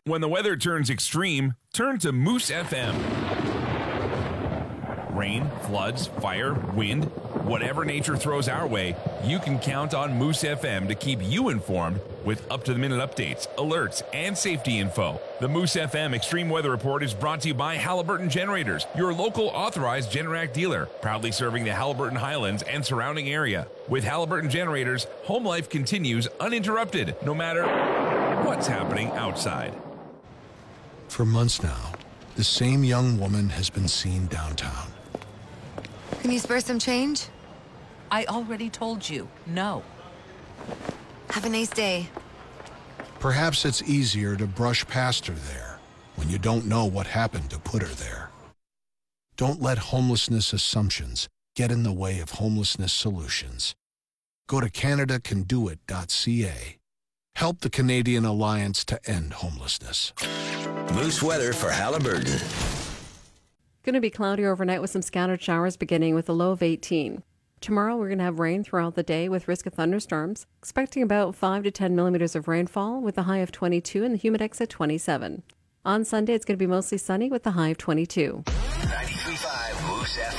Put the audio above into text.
When the weather turns extreme, turn to Moose FM. Rain, floods, fire, wind, whatever nature throws our way, you can count on Moose FM to keep you informed with up-to-the-minute updates, alerts, and safety info. The Moose FM Extreme Weather Report is brought to you by Halliburton Generators, your local authorized Generac dealer, proudly serving the Halliburton Highlands and surrounding area. With Halliburton Generators, home life continues uninterrupted, no matter what's happening outside. For months now, the same young woman has been seen downtown. Can you spare some change? I already told you, no. Have a nice day. Perhaps it's easier to brush past her there when you don't know what happened to put her there. Don't let homelessness assumptions get in the way of homelessness solutions. Go to CanadaCanDoIt.ca. Help the Canadian Alliance to End Homelessness. Moose weather for Halliburton. Going to be cloudy overnight with some scattered showers beginning with a low of 18. Tomorrow we're going to have rain throughout the day with risk of thunderstorms. Expecting about 5 to 10 millimeters of rainfall with a high of 22 and the humidex at 27. On Sunday it's going to be mostly sunny with a high of 22. 93.5 Moose FM.